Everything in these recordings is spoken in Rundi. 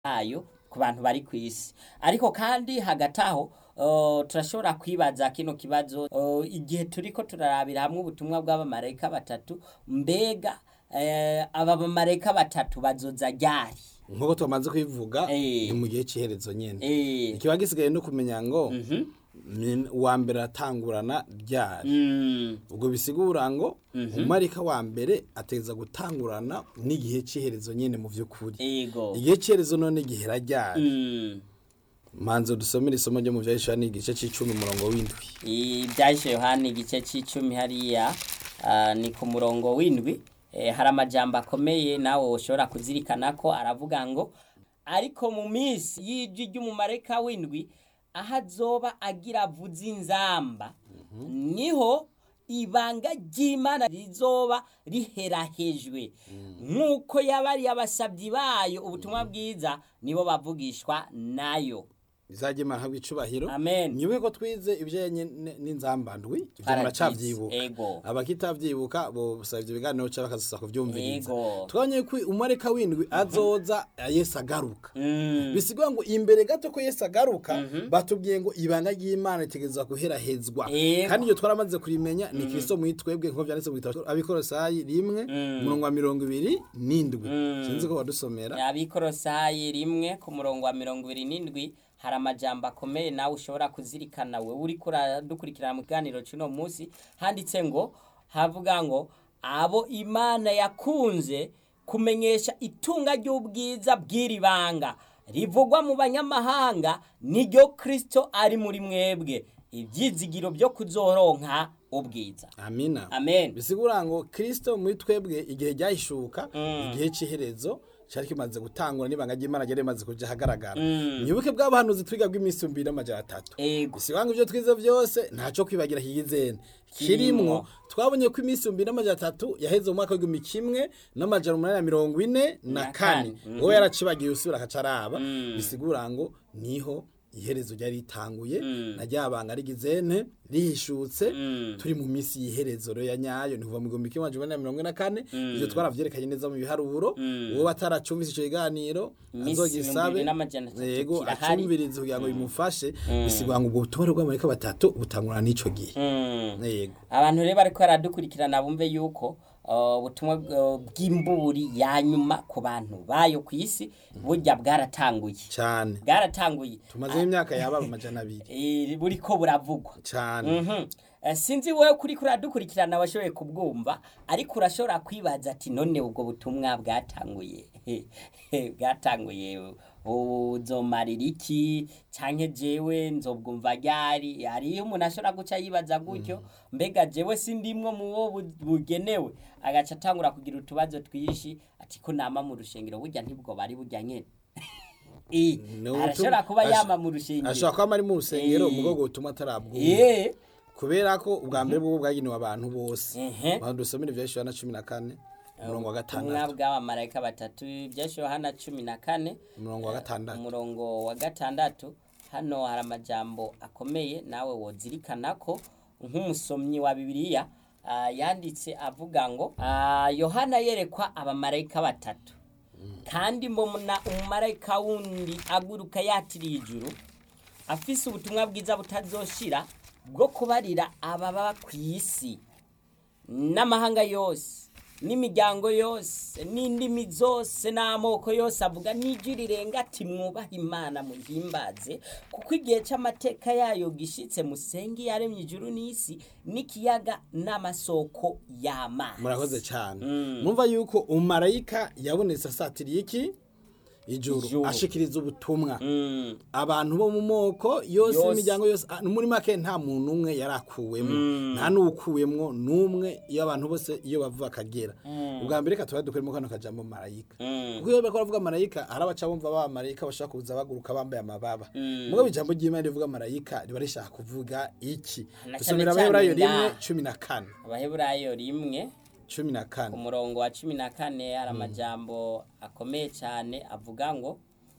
yayo ku bantu bari ku isi. Ariko kandi hagati aho turashobora kwibaza kino kibazo igihe turiko turarabira hamwe ubutumwa bw'abamarayika batatu, mbega aba bamarayika batatu bazoza ryari? Nkuko tumaze kwivuga ni mu gihe c'iherezo nyene. Ikiba gisigaye no kumenya ngo wa mbere atangurana ryari. Ubwo bisigura ngo umarika wa mbere ateza gutangurana n'igihe c'iherezo nyene mu vy'ukuri. Igihe c'iherezo none gihera ryari. Manzo dusomera isomo ryo mu vyahishura ni igice c'icumi umurongo w'indwi. Ivyahishura Yohana igice c'icumi hariya ni ku murongo w'indwi. Hari amajambo akomeye nawe ushobora kuzirikana ko aravuga ngo ariko mu minsi y'ijwi ry'umumarayika w'indwi aho azoba agira avuza inzamba niho ibanga ry'Imana rizoba riherahejwe nk'uko yabari abasabyi bayo ubutumwa bwiza nibo bavugishwa nayo. Bizaje Imana bw'icubahiro. Amen. Nyuwe ko twize ibyenye n'inzambandwi ivyo muracavyibuka. Abakitavyibuka bo savye biganiro cyo bakazisa kuvyumviriza. Twanye ko umareka w'indwi azoza Yesu agaruka. Bisigwa ngo imbere gato ko Yesu agaruka batubwiye ngo ibanga ry'Imana itegeza guherahezwa. Kandi iyo twaramaze kurimenya ni Kristo mwitwebwe nko vyanditse mu gitabo Abikorosayi 1 murongo wa 27. Sinzi ko badusomera. Abikorosayi 1 ku murongo wa 27. Hari amajambo akomeye nawe ushobora kuzirikana we uri dukurikirana mu kiganiro cy'uno munsi handitse ngo havuga ngo abo Imana yakunze kumenyesha itunga ry'ubwiza bw'iribanga rivugwa mu banyamahanga niryo Kristo ari muri mwebwe ibyizigiro byo kuzoronka ubwiza. Amina. Amen. Bisigura ngo Kristo muri twebwe igihe ryahishuka igihe c'iherezo cyari kimaze gutangura nibanga ry'Imana ryari maze kuja hagaragara. Nyibuke bw'abahanuzi twiga bw'iminsi 2,300. Bisibanga ivyo twize vyose ntaco kwibagira higizene. Kirimwo twabonye ko iminsi 2,300 yaheze mu mwaka w'1844. Wowe yaracibagiye usubira akacaraba. Bisigura ngo niho iherezo ryari ritanguye na ryabanga rigizene rihishutse turi mu minsi yiherezo ro ya nyayo ni kuva mu 1944. Ivyo twaravyerekanye neza mu biharuro. Uwo bataracumvise ico kiganiro azogisabe yego acumvirize kugira ngo bimufashe. Bisigwa ngo ubwo butumwa bw'amarayika batatu butangurana n'ico gihe. Yego abantu rero bariko baradukurikirana bumve yuko ubutumwa bw'imburi ya nyuma ku bantu bayo ku isi burya bwaratanguye cyane. Bwaratanguye tumaze imyaka yaba 200 buriko buravugwa cyane. Sinzi wewe kuri kuradukurikirana washoboye kubwumva ariko urashobora kwibaza ati none ubwo butumwa bwatanguye bwatanguye uzomarira iki canke jewe nzobwumva ryari? Ari umuntu ashobora guca yibaza gutyo mbega jewe sindimwo mu wo bugenewe agaca atangura kugira utubazo twishi ati ko nama mu rushengero burya ntibwo bari burya nyene. Arashobora kuba yama mu rushengero, ashobora kuba ari mu rusengero mugogo utuma atarabwo kubera ko ubwa mbere bwo bwaginewe abantu bose. Badusomera ivyahishura na 14 umurongo wa 6. Mwabwa abamarayika batatu ivyahishura Yohana 14 umurongo wa 6. Umurongo wa 6 hano hari amajambo akomeye nawe wozirikana ko nk'umusomyi wa Bibiliya yanditse avuga ngo Yohana yerekwa abamarayika batatu kandi mbona umumarayika wundi aguruka yatiriye ijuru afise ubutumwa bwiza butazoshira bwo kubarira ababa ku isi n'amahanga yose n'imiryango yose n'indimi zose n'amoko yose avuga n'ijwi rirenga ati mwubaha Imana muhimbaze kuko igihe c'amateka yayo gishitse musengi yaremye ijuru n'isi n'ikiyaga n'amasoko y'amazi. Murakoze cyane. Mumva yuko umarayika yabonetse asatiriye iki ijuru ashikiriza ubutumwa abantu bo mu moko yose imiryango yose muri make nta muntu umwe yarakuwemo nta nukuwemwo numwe iyo abantu bose iyo bavuga akagera. Ubwa mbere ka dukuremo kano kajambo marayika kuko iyo bakora bavuga marayika arabaca bumva ba marayika bashaka kuza baguruka bambaye amababa. Mugo bijambo ry'Imana rivuga marayika riba rishaka kuvuga iki? Dusomera Abaheburayo 1:14. Abaheburayo 1:14 umurongo wa 14 hari amajambo akomeye cyane avuga ngo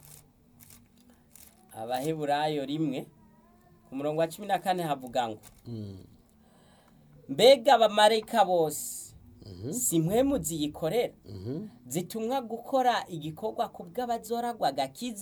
Abaheburayo 1 ku murongo wa 14 havuga ngo mbega abamarayika bose si mpwemu ziyikorera zitumwa gukora igikorwa ku bw'abazoragwa agakiza